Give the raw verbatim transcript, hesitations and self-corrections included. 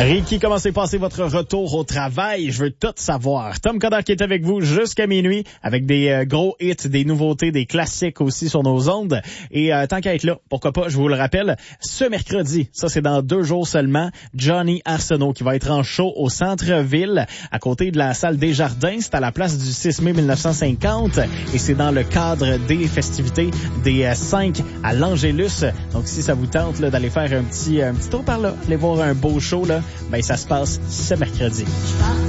Ricky, comment s'est passé votre retour au travail? Je veux tout savoir. Tom Coder qui est avec vous jusqu'à minuit avec des euh, gros hits, des nouveautés, des classiques aussi sur nos ondes. Et euh, tant qu'à être là, pourquoi pas, je vous le rappelle, ce mercredi, ça c'est dans deux jours seulement, Johnny Arsenault qui va être en show au centre-ville à côté de la salle Desjardins. C'est à la place du six mai dix-neuf cent cinquante et c'est dans le cadre des festivités des euh, cinq à l'Angélus. Donc si ça vous tente là, d'aller faire un petit, un petit tour par là, aller voir un beau show, là, ben ça se passe ce mercredi.